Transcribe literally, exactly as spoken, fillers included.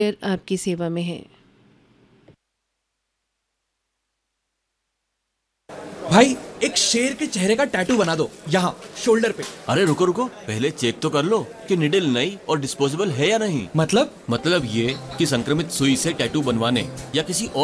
आपकी सेवा में है। भाई एक शेर के चेहरे का टैटू बना दो यहाँ शोल्डर पे। अरे रुको रुको, पहले चेक तो कर लो कि निडल नई और डिस्पोजेबल है या नहीं। मतलब मतलब ये कि संक्रमित सुई से टैटू बनवाने या किसी और